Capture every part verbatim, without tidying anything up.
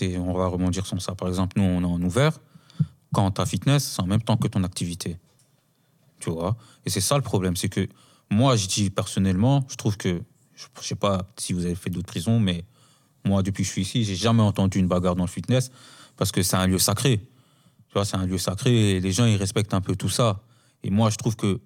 c'est, on va rebondir sur ça. Par exemple, nous, on est en ouvert. Quand tu as fitness, c'est en même temps que ton activité. Tu vois? Et c'est ça le problème. C'est que moi, je dis personnellement, je trouve que, je ne sais pas si vous avez fait d'autres prisons, mais moi, depuis que je suis ici, j'ai jamais entendu une bagarre dans le fitness parce que c'est un lieu sacré. Tu vois, c'est un lieu sacré et les gens, ils respectent un peu tout ça. Et moi, je trouve que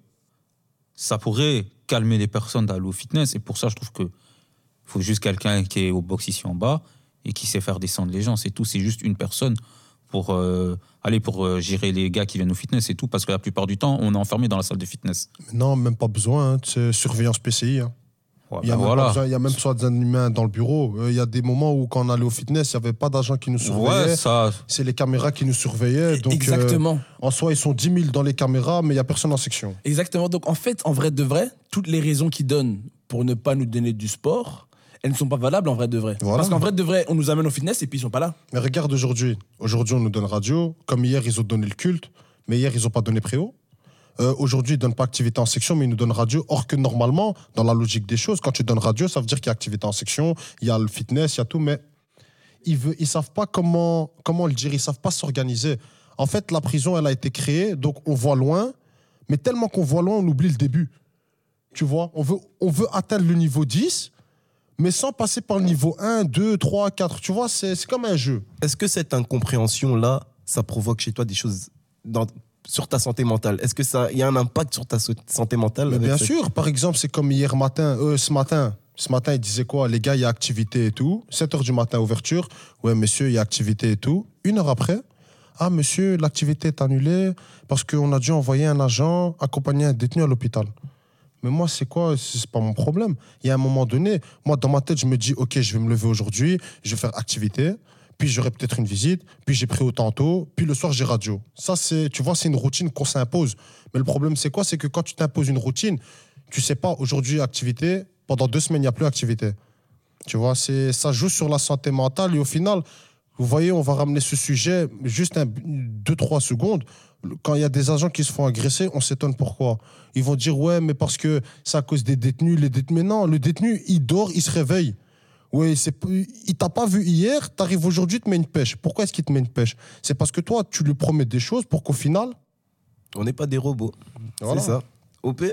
ça pourrait calmer les personnes d'aller au fitness. Et pour ça, je trouve qu'il faut juste quelqu'un qui est au box ici en bas et qui sait faire descendre les gens. C'est tout. C'est juste une personne pour, euh, aller pour euh, gérer les gars qui viennent au fitness et tout. Parce que la plupart du temps, on est enfermé dans la salle de fitness. Non, même pas besoin. Hein. C'est surveillance P C I. Hein. Ouais, il y a ben même voilà. pas besoin, il y a même soit des humains dans le bureau. Il euh, y a des moments où, quand on allait au fitness, il n'y avait pas d'agents qui nous surveillaient. Ouais, ça... C'est les caméras qui nous surveillaient. Donc, Exactement. Euh, en soi, ils sont dix mille dans les caméras, mais il n'y a personne en section. Exactement. Donc, en fait, en vrai de vrai, toutes les raisons qu'ils donnent pour ne pas nous donner du sport, elles ne sont pas valables en vrai de vrai. Voilà. Parce qu'en vrai de vrai, on nous amène au fitness et puis ils sont pas là. Mais regarde aujourd'hui. Aujourd'hui, on nous donne radio. Comme hier, ils ont donné le culte. Mais hier, ils n'ont pas donné préau. Euh, aujourd'hui, ils ne donnent pas activité en section, mais ils nous donnent radio. Or que normalement, dans la logique des choses, quand tu donnes radio, ça veut dire qu'il y a activité en section, il y a le fitness, il y a tout, mais ils ne savent pas comment, comment le dire, ils ne savent pas s'organiser. En fait, la prison, elle a été créée, donc on voit loin, mais tellement qu'on voit loin, on oublie le début. Tu vois, on veut, on veut atteindre le niveau dix, mais sans passer par le niveau un, deux, trois, quatre. Tu vois, c'est, c'est comme un jeu. Est-ce que cette incompréhension-là, ça provoque chez toi des choses dans... sur ta santé mentale? Est-ce que ça, il y a un impact sur ta so- santé mentale? Mais bien cette... sûr. Par exemple, c'est comme hier matin, euh, ce matin. Ce matin, il disait quoi? Les gars, il y a activité et tout. sept heures du matin, ouverture. Ouais, monsieur, il y a activité et tout. Une heure après, ah, monsieur, l'activité est annulée parce qu'on a dû envoyer un agent accompagner un détenu à l'hôpital. Mais moi, c'est quoi? C'est pas mon problème. Il y a un moment donné, moi, dans ma tête, je me dis, OK, je vais me lever aujourd'hui, je vais faire activité. Puis j'aurai peut-être une visite, puis j'ai pris au tantôt, puis le soir j'ai radio. Ça, c'est, tu vois, c'est une routine qu'on s'impose. Mais le problème, c'est quoi? C'est que quand tu t'imposes une routine, tu sais pas, aujourd'hui, activité, pendant deux semaines, il n'y a plus activité. Tu vois, c'est, ça joue sur la santé mentale et au final, vous voyez, on va ramener ce sujet juste un, deux, trois secondes. Quand il y a des agents qui se font agresser, on s'étonne pourquoi. Ils vont dire, ouais, mais parce que c'est à cause des détenus, les détenus. Mais non, le détenu, il dort, il se réveille. Oui, c'est, il t'a pas vu hier, t'arrives aujourd'hui, il te met une pêche. Pourquoi est-ce qu'il te met une pêche? C'est parce que toi, tu lui promets des choses pour qu'au final... On n'est pas des robots. Voilà. C'est ça. O P?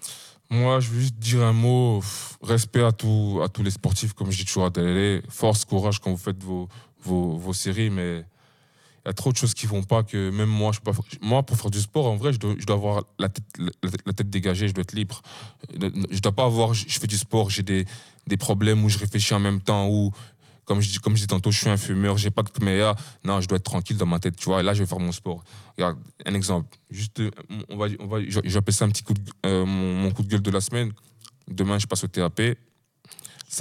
Moi, je veux juste dire un mot. Respect à, tout, à tous les sportifs, comme je dis toujours à télé. Force, courage quand vous faites vos, vos, vos séries, mais il y a trop de choses qui ne vont pas que même moi, je peux pas, moi, pour faire du sport, en vrai, je dois, je dois avoir la tête, la, la tête dégagée, je dois être libre. Je ne dois pas avoir, je, je fais du sport, j'ai des, des problèmes où je réfléchis en même temps, où, comme je dis, comme je dis tantôt, je suis un fumeur, j'ai pas de caméra. Non, je dois être tranquille dans ma tête, tu vois. Et là, je vais faire mon sport. Regarde, un exemple. Juste, on va, on va, j'appelle ça un petit coup de, euh, mon, mon coup de gueule de la semaine. Demain, je passe au T A P. Ça,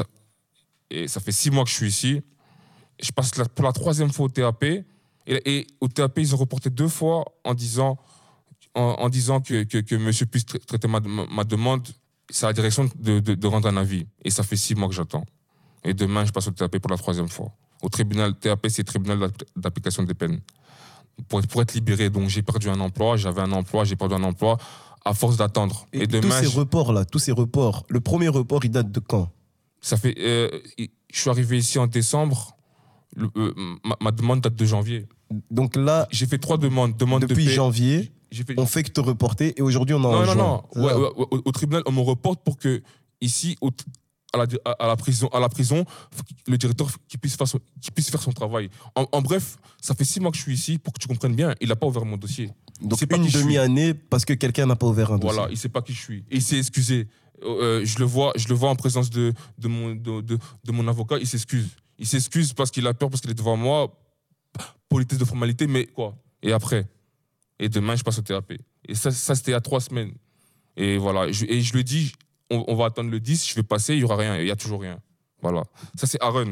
et ça fait six mois que je suis ici. Je passe la, pour la troisième fois au T A P. Et, et au T A P, ils ont reporté deux fois en disant, en, en disant que, que, que monsieur puisse tra- traiter ma, ma, ma demande. C'est à la direction de, de, de rendre un avis. Et ça fait six mois que j'attends. Et demain, je passe au T A P pour la troisième fois. Au tribunal, T A P, c'est le tribunal d'application des peines. Pour être, pour être libéré, donc j'ai perdu un emploi, j'avais un emploi, j'ai perdu un emploi à force d'attendre. Et, et tous demain, ces je... reports-là, tous ces reports, le premier report, il date de quand? Ça fait, euh, je suis arrivé ici en décembre, le, euh, ma, ma demande date de janvier. Donc là, j'ai fait trois demandes. Demande depuis de paix, janvier, j'ai fait... on fait que te reporter et aujourd'hui on est en Non, non, juin. non. Ouais, ouais, ouais, au, au tribunal, on me reporte pour que, ici, au, à, la, à, la prison, à la prison, le directeur qui puisse faire son, qui puisse faire son travail. En, en bref, ça fait six mois que je suis ici, pour que tu comprennes bien, il n'a pas ouvert mon dossier. Donc une demi-année parce que quelqu'un n'a pas ouvert un dossier. Voilà, il ne sait pas qui je suis. Et il s'est excusé. Euh, je, le vois, je le vois en présence de, de, mon, de, de, de mon avocat, il s'excuse. Il s'excuse parce qu'il a peur, parce qu'il est devant moi. Politesse de formalité, mais quoi? Et après? Et demain, je passe au T A P. Et ça, ça c'était il y a trois semaines. Et voilà. Je, et je lui ai dit, on, on va attendre le dix, je vais passer, il n'y aura rien. Il n'y a toujours rien. Voilà. Ça, c'est Aaron.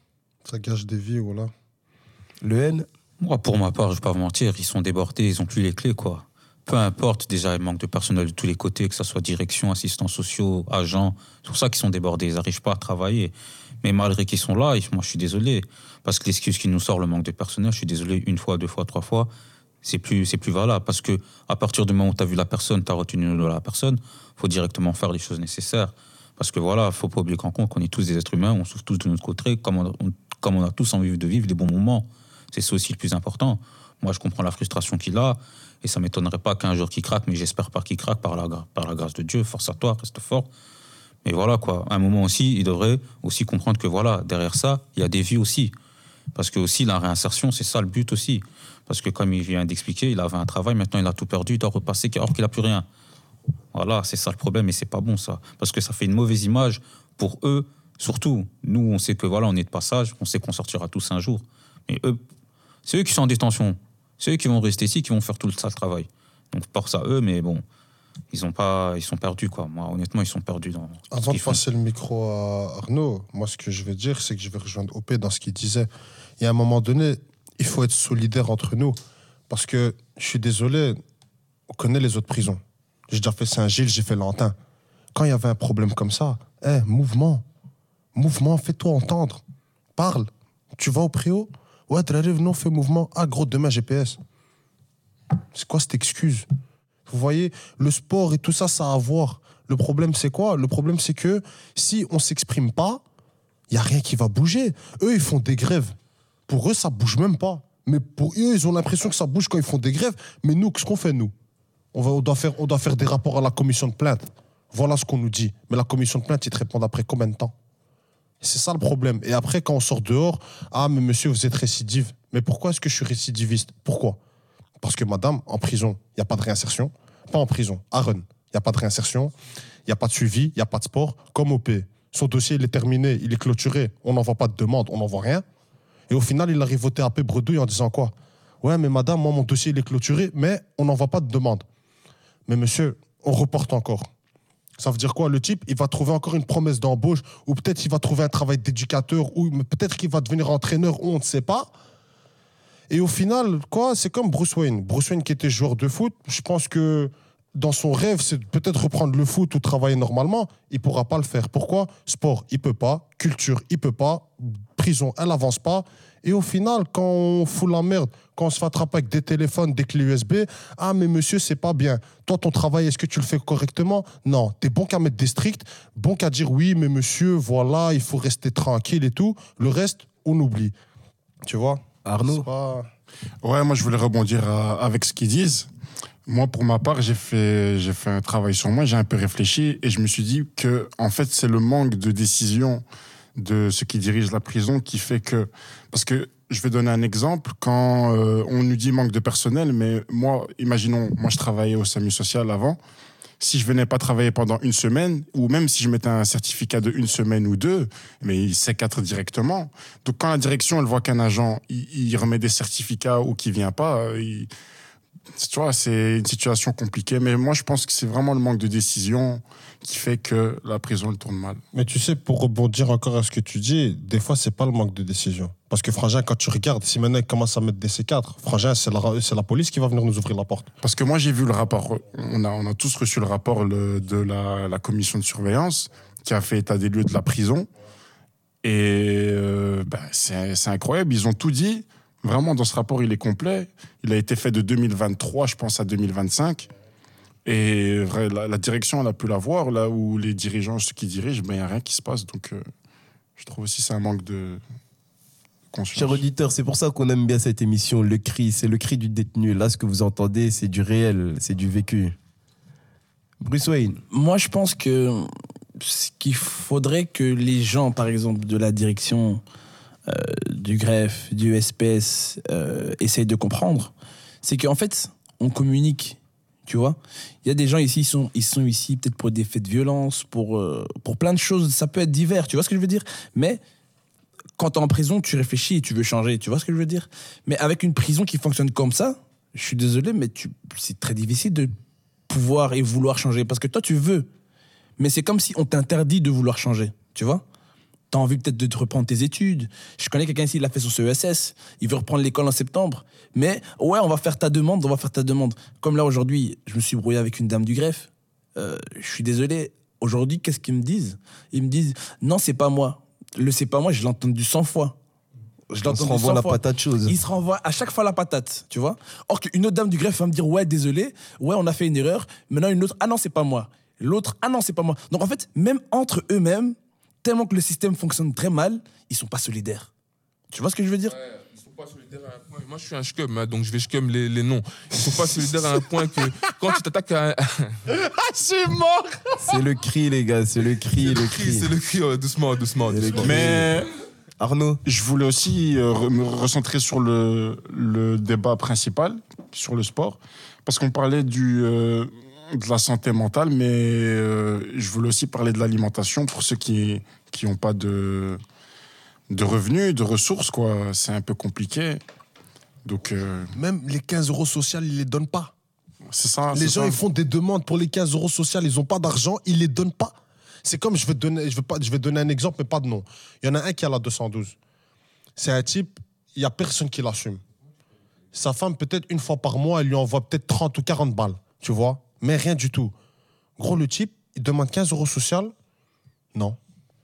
Ça gâche des vies, voilà. Le N? Moi, pour ma part, je ne vais pas vous mentir, ils sont débordés, ils n'ont plus les clés, quoi. Peu importe, déjà, il manque de personnel de tous les côtés, que ce soit direction, assistants sociaux, agents. C'est pour ça qu'ils sont débordés, ils n'arrivent pas à travailler. Mais malgré qu'ils sont là, moi, je suis désolé. Parce que l'excuse qui nous sort, le manque de personnel, je suis désolé, une fois, deux fois, trois fois, c'est plus, c'est plus valable. Parce que à partir du moment où tu as vu la personne, tu as retenu la personne, il faut directement faire les choses nécessaires. Parce que voilà, il ne faut pas oublier qu'en compte qu'on est tous des êtres humains, on souffre tous de notre côté, comme on, on, comme on a tous envie de vivre des bons moments. C'est ça aussi le plus important. Moi, je comprends la frustration qu'il a, et ça ne m'étonnerait pas qu'un jour qu'il craque, mais j'espère pas qu'il craque par la, par la grâce de Dieu. Force à toi, reste fort. Mais voilà, quoi. À un moment aussi, il devrait aussi comprendre que voilà, derrière ça, il y a des vies aussi. Parce que aussi, la réinsertion, c'est ça le but aussi. Parce que comme il vient d'expliquer, il avait un travail, maintenant il a tout perdu, il doit repasser alors qu'il n'a plus rien. Voilà, c'est ça le problème, et c'est pas bon ça. Parce que ça fait une mauvaise image pour eux, surtout. Nous, on sait que voilà, on est de passage, on sait qu'on sortira tous un jour. Mais eux, c'est eux qui sont en détention. C'est eux qui vont rester ici, qui vont faire tout le sale travail. Donc, force à eux, mais bon, ils, ont pas, ils sont perdus, quoi. Moi, honnêtement, ils sont perdus dans. dans Avant de font. passer le micro à Arnaud, moi, ce que je vais dire, c'est que je vais rejoindre O P dans ce qu'il disait. Il y a un moment donné, il faut être solidaire entre nous. Parce que, je suis désolé, on connaît les autres prisons. J'ai déjà fait Saint-Gilles, j'ai fait Lantin. Quand il y avait un problème comme ça, hey, mouvement, mouvement, fais-toi entendre. Parle. Tu vas au préau? Ouais, t'arrives, non, fais mouvement. Ah, gros, demain, G P S. C'est quoi cette excuse? Vous voyez, le sport et tout ça, ça a à voir. Le problème, c'est quoi? Le problème, c'est que si on ne s'exprime pas, il n'y a rien qui va bouger. Eux, ils font des grèves. Pour eux, ça ne bouge même pas. Mais pour eux, ils ont l'impression que ça bouge quand ils font des grèves. Mais nous, qu'est-ce qu'on fait, nous? On, va, on, doit faire, on doit faire des rapports à la commission de plainte. Voilà ce qu'on nous dit. Mais la commission de plainte, ils te répondent après combien de temps? C'est ça le problème. Et après, quand on sort dehors, ah, mais monsieur, vous êtes récidive. Mais pourquoi est-ce que je suis récidiviste? Pourquoi? Parce que madame, en prison, il n'y a pas de réinsertion. Pas en prison, à Rennes, il n'y a pas de réinsertion, il n'y a pas de suivi, il n'y a pas de sport. Comme O P, son dossier, il est terminé, il est clôturé, on n'envoie pas de demande, on n'envoie rien. Et au final, il arrive au T A P bredouille en disant quoi? Ouais, mais madame, moi, mon dossier, il est clôturé, mais on n'envoie pas de demande. Mais monsieur, on reporte encore. Ça veut dire quoi? Le type, il va trouver encore une promesse d'embauche, ou peut-être il va trouver un travail d'éducateur, ou peut-être qu'il va devenir entraîneur, ou on ne sait pas. Et au final, quoi, c'est comme Bruce Wayne. Bruce Wayne qui était joueur de foot, je pense que dans son rêve, c'est de peut-être reprendre le foot ou travailler normalement. Il ne pourra pas le faire. Pourquoi? Sport, il ne peut pas. Culture, il ne peut pas. Prison, elle n'avance pas. Et au final, quand on fout la merde, quand on se fait attraper avec des téléphones, des clés U S B, ah, mais monsieur, c'est pas bien. Toi, ton travail, est-ce que tu le fais correctement? Non. T'es bon qu'à mettre des stricts, bon qu'à dire oui, mais monsieur, voilà, il faut rester tranquille et tout. Le reste, on oublie. Tu vois? Arnaud? Pas... Ouais, moi je voulais rebondir à- avec ce qu'ils disent. Moi, pour ma part, j'ai fait, j'ai fait un travail sur moi, j'ai un peu réfléchi et je me suis dit que, en fait, c'est le manque de décision de ceux qui dirigent la prison qui fait que. Parce que je vais donner un exemple. Quand euh, on nous dit manque de personnel, mais moi, imaginons, moi je travaillais au SAMU social avant. Si je venais pas travailler pendant une semaine, ou même si je mettais un certificat de une semaine ou deux, mais il s'écarte directement. Donc quand la direction elle voit qu'un agent il, il remet des certificats ou qu'il vient pas, il, tu vois, c'est une situation compliquée. Mais moi je pense que c'est vraiment le manque de décision qui fait que la prison elle tourne mal. Mais tu sais, pour rebondir encore à ce que tu dis, des fois, c'est pas le manque de décision. Parce que Frangin, quand tu regardes, si maintenant il commence à mettre des C quatre, Frangin, c'est la, c'est la police qui va venir nous ouvrir la porte. Parce que moi, j'ai vu le rapport. On a, on a tous reçu le rapport le- de la, la commission de surveillance qui a fait état des lieux de la prison. Et euh, ben, c'est c'est incroyable. Ils ont tout dit. Vraiment, dans ce rapport, il est complet. Il a été fait de deux mille vingt-trois, je pense, à deux mille vingt-cinq. Et vrai, la, la direction, on a pu la voir. Là où les dirigeants, ceux qui dirigent, ben, il n'y a rien qui se passe. Donc, euh, je trouve aussi que c'est un manque de conscience. Cher auditeur, c'est pour ça qu'on aime bien cette émission. Le cri, c'est le cri du détenu. Là, ce que vous entendez, c'est du réel, c'est du vécu. Bruce Wayne. Moi, je pense que ce qu'il faudrait que les gens, par exemple, de la direction euh, du greffe, du S P S, euh, essayent de comprendre, c'est qu'en fait, on communique, tu vois. Il y a des gens ici, ils sont, ils sont ici peut-être pour des faits de violence, pour, euh, pour plein de choses, ça peut être divers, tu vois ce que je veux dire? Mais quand t'es en prison, tu réfléchis et tu veux changer, tu vois ce que je veux dire? Mais avec une prison qui fonctionne comme ça, je suis désolé, mais tu, c'est très difficile de pouvoir et vouloir changer. Parce que toi, tu veux. Mais c'est comme si on t'interdit de vouloir changer. Tu vois? T'as envie peut-être de te reprendre tes études. Je connais quelqu'un ici, il a fait son C E S S. Il veut reprendre l'école en septembre. Mais ouais, on va faire ta demande, on va faire ta demande. Comme là, aujourd'hui, je me suis brouillé avec une dame du greffe. Euh, je suis désolé. Aujourd'hui, qu'est-ce qu'ils me disent? Ils me disent, non, c'est pas moi. Le c'est pas moi, je l'ai entendu cent fois. Je l'ai On se entendu renvoie cent la fois. patate chose. Il se renvoie à chaque fois la patate, tu vois. Or qu'une autre dame du greffe va me dire, ouais, désolé, ouais, on a fait une erreur. Maintenant, une autre, ah non, c'est pas moi. L'autre, ah non, c'est pas moi. Donc en fait, même entre eux-mêmes, tellement que le système fonctionne très mal, ils sont pas solidaires. Tu vois ce que je veux dire? Ils sont pas solidaires à un point. Moi, je suis un scum, hein, donc je vais scum les, les noms. Ils sont pas solidaires à un point que quand tu t'attaques à un. Ah, je suis mort. C'est le cri, les gars, c'est le cri, le cri. C'est le cri, ouais, doucement, doucement. C'est le doucement. cri. Mais Arnaud, je voulais aussi euh, re- me recentrer sur le, le débat principal, sur le sport, parce qu'on parlait du, euh, de la santé mentale, mais euh, je voulais aussi parler de l'alimentation pour ceux qui qui n'ont pas de, de revenus, de ressources, quoi. C'est un peu compliqué. Donc, euh, Même les quinze euros sociaux, ils les donnent pas. c'est ça. Les c'est gens, ça. ils font des demandes pour les quinze euros sociaux, ils n'ont pas d'argent, ils les donnent pas. C'est comme, je vais, te donner, je, vais pas, je vais donner un exemple, mais pas de nom. Il y en a un qui a la deux cent douze. C'est un type, il n'y a personne qui l'assume. Sa femme, peut-être une fois par mois, elle lui envoie peut-être trente ou quarante balles, tu vois. Mais rien du tout. Gros, le type, il demande quinze euros social. Non.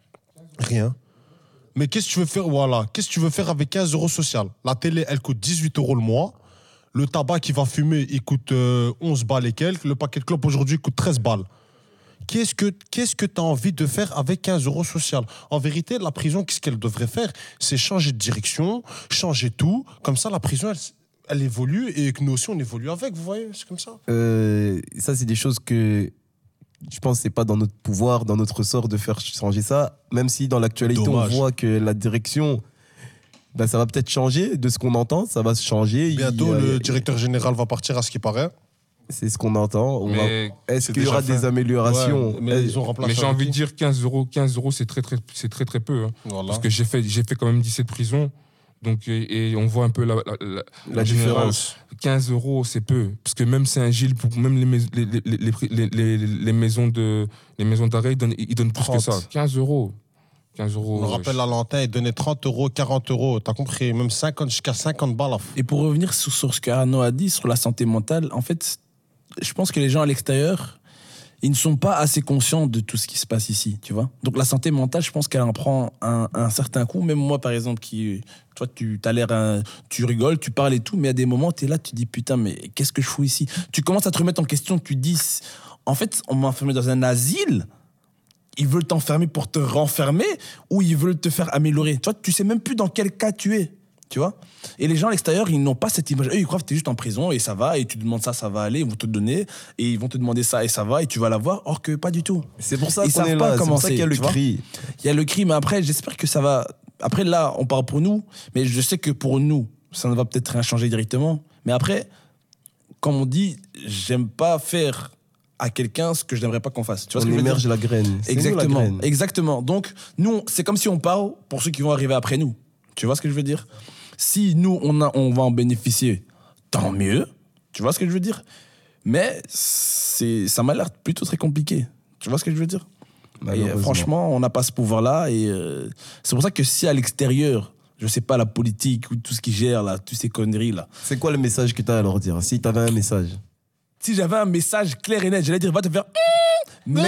Rien. Mais qu'est-ce que tu veux faire? Voilà. Qu'est-ce que tu veux faire avec quinze euros social? La télé, elle coûte dix-huit euros le mois. Le tabac qu'il va fumer, il coûte euh, onze balles et quelques. Le paquet de clopes aujourd'hui coûte treize balles. Qu'est-ce que qu'est-ce que tu as envie de faire avec quinze euros social? En vérité, la prison, qu'est-ce qu'elle devrait faire? C'est changer de direction, changer tout. Comme ça, la prison, elle, elle évolue et que nous aussi, on évolue avec. Vous voyez, c'est comme ça. euh, ça, c'est des choses que je pense que c'est pas dans notre pouvoir, dans notre ressort de faire changer ça. Même si dans l'actualité, on Dommage. voit que la direction, ben, ça va peut-être changer de ce qu'on entend, ça va se changer. Bientôt, Il y a- le directeur général va partir, à ce qui paraît. C'est ce qu'on entend. On va- Mais, Est-ce c'est qu'il y aura déjà fait. des améliorations? Ouais, mais ils ont remplacé mais j'ai avec envie de qui? dire quinze euros, quinze euros, c'est très, très, c'est très, très peu. hein. Voilà. Parce que j'ai fait, j'ai fait quand même dix-sept prisons. Donc, et, et on voit un peu la, la, la, La en général, différence. quinze euros, c'est peu. Parce que même Saint-Gilles, pour même les, mais- les, les, les, les, les, les maisons de, les maisons d'arrêt, ils donnent, ils donnent plus que trente. ça. quinze euros. quinze euros. On me rappelle à Lantin, il donnait trente euros, quarante euros. T'as compris? Même cinquante, jusqu'à cinquante balles. là. Et pour revenir sur, sur ce qu'Arnaud a dit sur la santé mentale, en fait, je pense que les gens à l'extérieur, ils ne sont pas assez conscients de tout ce qui se passe ici, tu vois. Donc la santé mentale, je pense qu'elle en prend un, un certain coup. Même moi, par exemple, qui, toi, tu as l'air, un- tu rigoles, tu parles et tout, mais à des moments, tu es là, tu te dis putain, mais qu'est-ce que je fous ici? Tu commences à te remettre en question, tu te dis, en fait, on m'a enfermé dans un asile. Ils veulent t'enfermer pour te renfermer ou ils veulent te faire améliorer. Tu vois, tu sais même plus dans quel cas tu es. Tu vois? Et les gens à l'extérieur, ils n'ont pas cette image. Eux, ils croient que tu es juste en prison et ça va, et tu demandes ça, ça va aller, ils vont te donner, et ils vont te demander ça et ça va, et tu vas l'avoir, or que pas du tout. C'est pour ça Ils qu'on savent est pas là, c'est comment pour ça qu'il y a c'est, le tu vois. cri. Il y a le cri, mais après, j'espère que ça va. Après, là, on parle pour nous, mais je sais que pour nous, ça ne va peut-être rien changer directement. Mais après, comme on dit, j'aime pas faire à quelqu'un ce que je n'aimerais pas qu'on fasse. Tu vois ce On que je veux dire? émerge la graine. C'est nous, la Exactement, graine. exactement. Donc, nous, on- c'est comme si on parle pour ceux qui vont arriver après nous. Tu vois ce que je veux dire? Si nous, on, a, on va en bénéficier, tant mieux. Tu vois ce que je veux dire? Mais c'est, ça m'a l'air plutôt très compliqué. Tu vois ce que je veux dire? Et, euh, Malheureusement. franchement, on n'a pas ce pouvoir-là. Et euh, c'est pour ça que si à l'extérieur, je sais pas, la politique ou tout ce qui gère, là, toutes ces conneries-là, C'est quoi le message que tu as à leur dire? Si tu avais un message. si j'avais un message clair et net, j'allais dire va te faire mais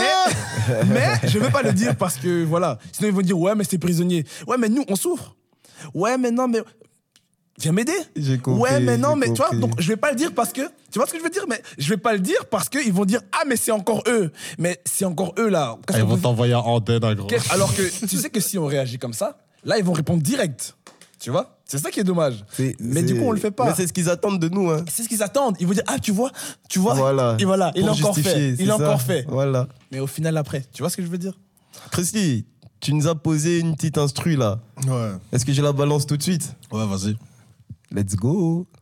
mais je veux pas le dire parce que voilà, sinon ils vont dire ouais mais c'est prisonnier. Ouais mais nous on souffre. Ouais mais non mais viens m'aider. J'ai compris, Ouais mais non j'ai mais tu vois, compris. donc je vais pas le dire parce que tu vois ce que je veux dire, mais je vais pas le dire parce que ils vont dire ah mais c'est encore eux. Mais c'est encore eux là. Qu'est-ce Ils qu'on vont peut- t'envoyer en Andenne, un gros. Qu'est- Alors que tu sais que si on réagit comme ça, là ils vont répondre direct. Tu vois? C'est ça qui est dommage. C'est- Mais c'est- du coup on le fait pas. Mais c'est ce qu'ils attendent de nous. Hein. C'est ce qu'ils attendent. Ils vont dire ah tu vois, tu vois. Voilà. Et voilà, il Pour l'a encore justifier, fait. c'est Il l'a ça. encore fait. Voilà. Mais au final après, tu vois ce que je veux dire? Christy, tu nous as posé une petite instru là. Ouais. Est-ce que j'ai la balance tout de suite? Ouais, vas-y. Let's go.